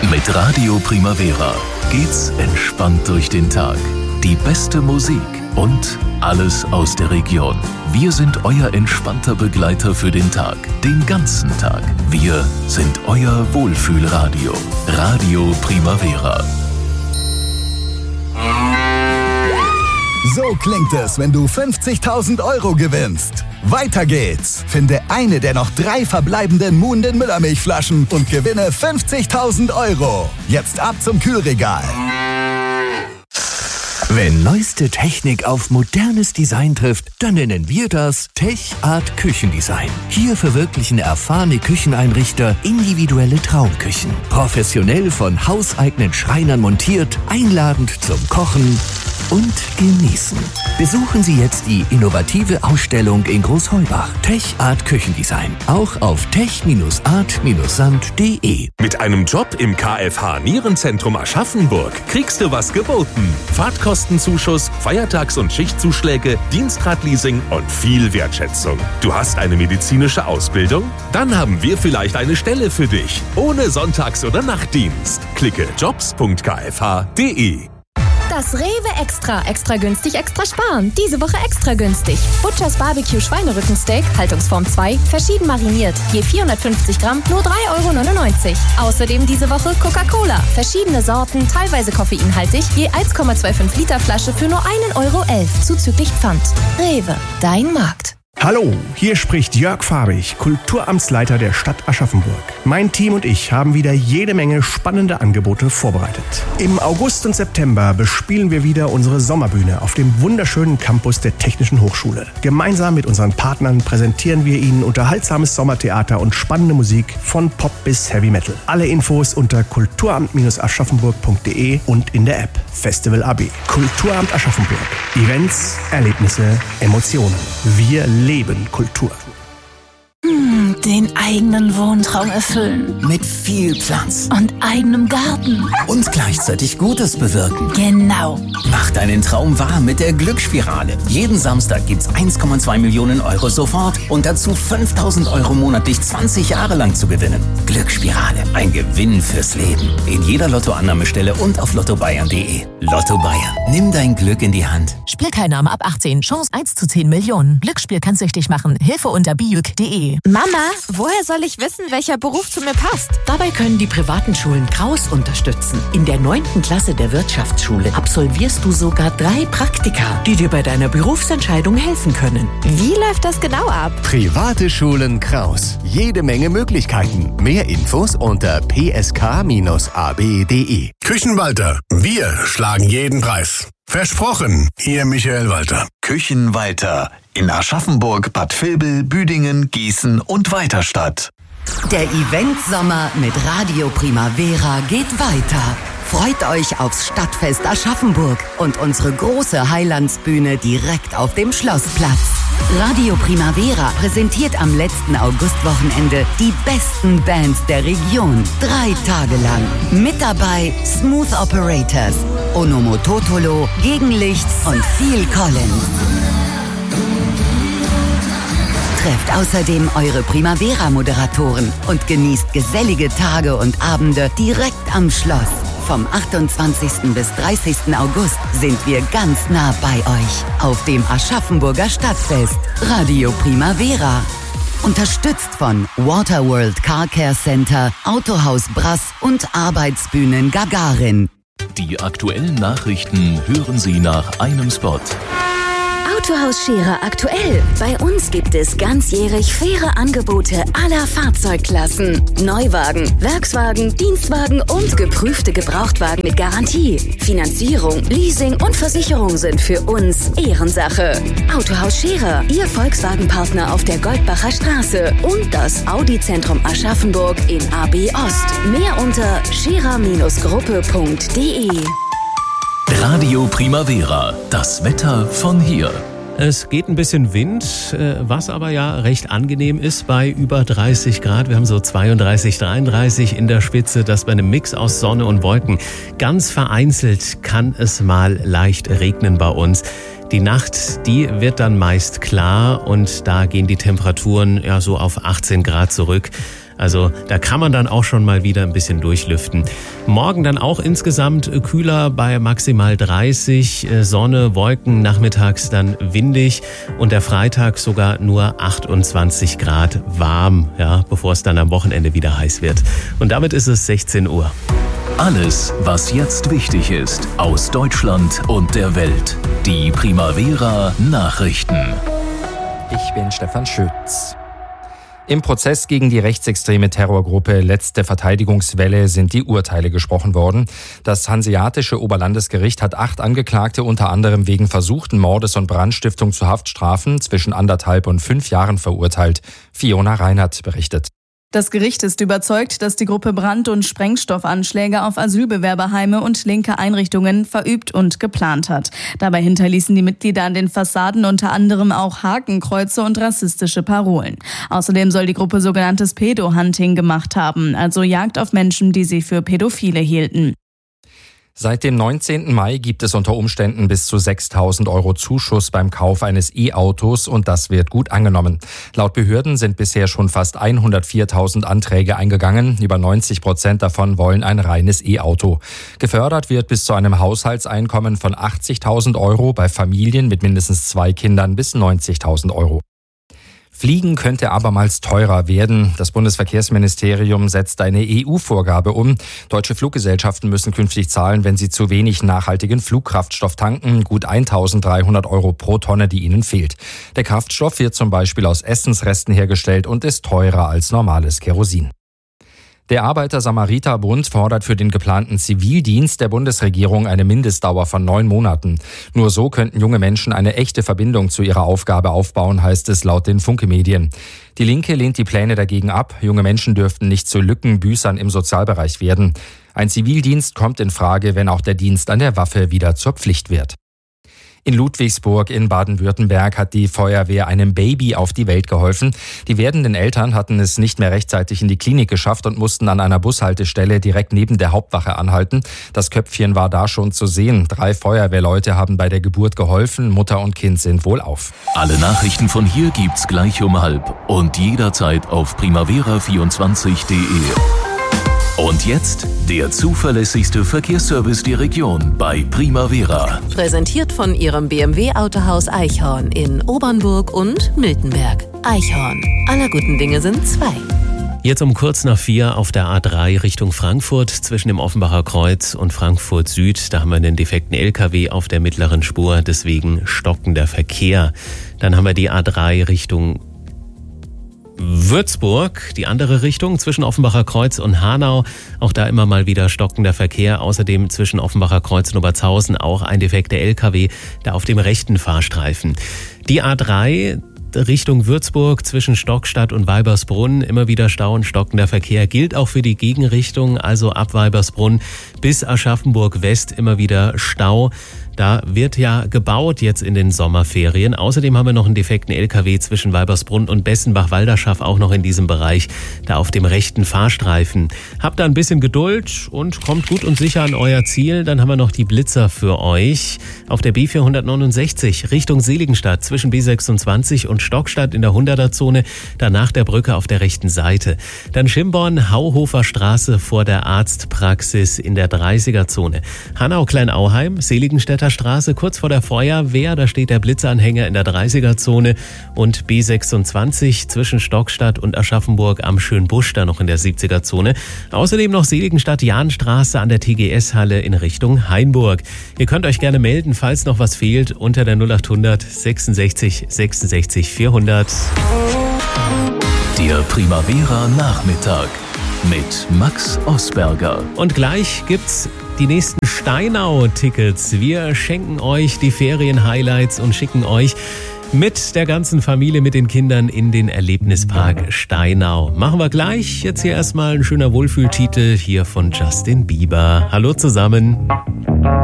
Mit Radio Primavera geht's entspannt durch den Tag. Die beste Musik und alles aus der Region. Wir sind euer entspannter Begleiter für den Tag, den ganzen Tag. Wir sind euer Wohlfühlradio. Radio Primavera. So klingt es, wenn du 50.000 Euro gewinnst. Weiter geht's. Finde eine der noch 3 verbleibenden Muhnden Müllermilchflaschen und gewinne 50.000 Euro. Jetzt ab zum Kühlregal. Wenn neueste Technik auf modernes Design trifft, dann nennen wir das Tech Art Küchendesign. Hier verwirklichen erfahrene Kücheneinrichter individuelle Traumküchen. Professionell von hauseigenen Schreinern montiert, einladend zum Kochen und Genießen. Besuchen Sie jetzt die innovative Ausstellung in Großheubach. Tech Art Küchendesign. Auch auf tech-art-sand.de. Mit einem Job im KFH Nierenzentrum Aschaffenburg kriegst du was geboten. Fahrtkostenzuschuss, Feiertags- und Schichtzuschläge, Dienstradleasing und viel Wertschätzung. Du hast eine medizinische Ausbildung? Dann haben wir vielleicht eine Stelle für dich. Ohne Sonntags- oder Nachtdienst. Klicke jobs.kfh.de. Das Rewe Extra günstig, extra sparen. Diese Woche extra günstig. Butchers Barbecue Schweinerückensteak, Haltungsform 2, verschieden mariniert. Je 450 Gramm, nur 3,99 €. Außerdem diese Woche Coca-Cola. Verschiedene Sorten, teilweise koffeinhaltig, je 1,25 Liter Flasche für nur 1,11 € zuzüglich Pfand. Rewe, dein Markt. Hallo, hier spricht Jörg Farbig, Kulturamtsleiter der Stadt Aschaffenburg. Mein Team und ich haben wieder jede Menge spannende Angebote vorbereitet. Im August und September bespielen wir wieder unsere Sommerbühne auf dem wunderschönen Campus der Technischen Hochschule. Gemeinsam mit unseren Partnern präsentieren wir Ihnen unterhaltsames Sommertheater und spannende Musik von Pop bis Heavy Metal. Alle Infos unter kulturamt-aschaffenburg.de und in der App Festival AB. Kulturamt Aschaffenburg. Events, Erlebnisse, Emotionen. Wir leben Kultur. Den eigenen Wohntraum erfüllen. Mit viel Platz. Und eigenem Garten. Und gleichzeitig Gutes bewirken. Genau. Mach deinen Traum wahr mit der Glücksspirale. Jeden Samstag gibt's 1,2 Millionen Euro sofort und dazu 5.000 Euro monatlich 20 Jahre lang zu gewinnen. Glücksspirale. Ein Gewinn fürs Leben. In jeder Lottoannahmestelle und auf lottobayern.de. Lotto Bayern. Nimm dein Glück in die Hand. Spielteilnahme ab 18. Chance 1 zu 10 Millionen. Glücksspiel kann süchtig machen. Hilfe unter bijuk.de. Mama, woher soll ich wissen, welcher Beruf zu mir passt? Dabei können die privaten Schulen Kraus unterstützen. In der 9. Klasse der Wirtschaftsschule absolvierst du sogar 3 Praktika, die dir bei deiner Berufsentscheidung helfen können. Wie läuft das genau ab? Private Schulen Kraus. Jede Menge Möglichkeiten. Mehr Infos unter psk-ab.de. Küchenwalter. Wir schlagen jeden Preis. Versprochen, Ihr Michael Walter. Küchenwalter in Aschaffenburg, Bad Vilbel, Büdingen, Gießen und Weiterstadt. Der Event-Sommer mit Radio Primavera geht weiter. Freut euch aufs Stadtfest Aschaffenburg und unsere große Highlandsbühne direkt auf dem Schlossplatz. Radio Primavera präsentiert am letzten Augustwochenende die besten Bands der Region. 3 Tage lang. Mit dabei Smooth Operators, Onomototolo, Gegenlicht und Phil Collins. Trefft außerdem eure Primavera-Moderatoren und genießt gesellige Tage und Abende direkt am Schloss. Vom 28. bis 30. August sind wir ganz nah bei euch auf dem Aschaffenburger Stadtfest. Radio Primavera. Unterstützt von Waterworld Car Care Center, Autohaus Brass und Arbeitsbühnen Gagarin. Die aktuellen Nachrichten hören Sie nach einem Spot. Autohaus Scherer aktuell. Bei uns gibt es ganzjährig faire Angebote aller Fahrzeugklassen. Neuwagen, Werkswagen, Dienstwagen und geprüfte Gebrauchtwagen mit Garantie. Finanzierung, Leasing und Versicherung sind für uns Ehrensache. Autohaus Scherer, Ihr Volkswagen-Partner auf der Goldbacher Straße und das Audi-Zentrum Aschaffenburg in AB Ost. Mehr unter scherer-gruppe.de. Radio Primavera, das Wetter von hier. Es geht ein bisschen Wind, was aber ja recht angenehm ist bei über 30 Grad. Wir haben so 32, 33 in der Spitze, das bei einem Mix aus Sonne und Wolken. Ganz vereinzelt kann es mal leicht regnen bei uns. Die Nacht, die wird dann meist klar und da gehen die Temperaturen ja so auf 18 Grad zurück. Also da kann man dann auch schon mal wieder ein bisschen durchlüften. Morgen dann auch insgesamt kühler bei maximal 30, Sonne, Wolken, nachmittags dann windig und der Freitag sogar nur 28 Grad warm, ja, bevor es dann am Wochenende wieder heiß wird. Und damit ist es 16 Uhr. Alles, was jetzt wichtig ist, aus Deutschland und der Welt. Die Primavera Nachrichten. Ich bin Stefan Schütz. Im Prozess gegen die rechtsextreme Terrorgruppe Letzte Verteidigungswelle sind die Urteile gesprochen worden. Das Hanseatische Oberlandesgericht hat 8 Angeklagte unter anderem wegen versuchten Mordes und Brandstiftung zu Haftstrafen zwischen 1,5 und 5 Jahren verurteilt. Fiona Reinhardt berichtet. Das Gericht ist überzeugt, dass die Gruppe Brand- und Sprengstoffanschläge auf Asylbewerberheime und linke Einrichtungen verübt und geplant hat. Dabei hinterließen die Mitglieder an den Fassaden unter anderem auch Hakenkreuze und rassistische Parolen. Außerdem soll die Gruppe sogenanntes Pedo-Hunting gemacht haben, also Jagd auf Menschen, die sie für Pädophile hielten. Seit dem 19. Mai gibt es unter Umständen bis zu 6.000 € Zuschuss beim Kauf eines E-Autos und das wird gut angenommen. Laut Behörden sind bisher schon fast 104.000 Anträge eingegangen. Über 90% davon wollen ein reines E-Auto. Gefördert wird bis zu einem Haushaltseinkommen von 80.000 €, bei Familien mit mindestens 2 Kindern bis 90.000 €. Fliegen könnte abermals teurer werden. Das Bundesverkehrsministerium setzt eine EU-Vorgabe um. Deutsche Fluggesellschaften müssen künftig zahlen, wenn sie zu wenig nachhaltigen Flugkraftstoff tanken. Gut 1.300 € pro Tonne, die ihnen fehlt. Der Kraftstoff wird zum Beispiel aus Essensresten hergestellt und ist teurer als normales Kerosin. Der Arbeiter-Samariter-Bund fordert für den geplanten Zivildienst der Bundesregierung eine Mindestdauer von 9 Monaten. Nur so könnten junge Menschen eine echte Verbindung zu ihrer Aufgabe aufbauen, heißt es laut den Funke-Medien. Die Linke lehnt die Pläne dagegen ab. Junge Menschen dürften nicht zu Lückenbüßern im Sozialbereich werden. Ein Zivildienst kommt in Frage, wenn auch der Dienst an der Waffe wieder zur Pflicht wird. In Ludwigsburg in Baden-Württemberg hat die Feuerwehr einem Baby auf die Welt geholfen. Die werdenden Eltern hatten es nicht mehr rechtzeitig in die Klinik geschafft und mussten an einer Bushaltestelle direkt neben der Hauptwache anhalten. Das Köpfchen war da schon zu sehen. 3 Feuerwehrleute haben bei der Geburt geholfen. Mutter und Kind sind wohlauf. Alle Nachrichten von hier gibt's gleich um 12 und jederzeit auf primavera24.de. Und jetzt der zuverlässigste Verkehrsservice der Region bei Primavera. Präsentiert von Ihrem BMW-Autohaus Eichhorn in Obernburg und Miltenberg. Eichhorn. Aller guten Dinge sind 2. Jetzt um kurz nach 4 auf der A3 Richtung Frankfurt zwischen dem Offenbacher Kreuz und Frankfurt Süd. Da haben wir einen defekten LKW auf der mittleren Spur, deswegen stockender Verkehr. Dann haben wir die A3 Richtung Würzburg, die andere Richtung zwischen Offenbacher Kreuz und Hanau. Auch da immer mal wieder stockender Verkehr. Außerdem zwischen Offenbacher Kreuz und Oberzhausen auch ein defekter LKW, da auf dem rechten Fahrstreifen. Die A3 Richtung Würzburg zwischen Stockstadt und Weibersbrunn immer wieder Stau und stockender Verkehr. Gilt auch für die Gegenrichtung, also ab Weibersbrunn bis Aschaffenburg West immer wieder Stau. Da wird ja gebaut jetzt in den Sommerferien. Außerdem haben wir noch einen defekten LKW zwischen Weibersbrunn und Bessenbach-Walderschaff auch noch in diesem Bereich, da auf dem rechten Fahrstreifen. Habt da ein bisschen Geduld und kommt gut und sicher an euer Ziel. Dann haben wir noch die Blitzer für euch. Auf der B469 Richtung Seligenstadt zwischen B26 und Stockstadt in der 100er-Zone, danach der Brücke auf der rechten Seite. Dann Schimborn-Hauhofer Straße vor der Arztpraxis in der 30er-Zone. Hanau-Kleinauheim, Seligenstädter Straße kurz vor der Feuerwehr, da steht der Blitzeranhänger in der 30er-Zone und B26 zwischen Stockstadt und Aschaffenburg am Schönbusch, da noch in der 70er-Zone. Außerdem noch Seligenstadt-Jahnstraße an der TGS-Halle in Richtung Hainburg. Ihr könnt euch gerne melden, falls noch was fehlt, unter der 0800 66 66 400. Der Primavera Nachmittag mit Max Osberger. Und gleich gibt's die nächsten Steinau-Tickets. Wir schenken euch die Ferien-Highlights und schicken euch mit der ganzen Familie, mit den Kindern in den Erlebnispark Steinau. Machen wir gleich. Jetzt hier erstmal ein schöner Wohlfühltitel hier von Justin Bieber. Hallo zusammen.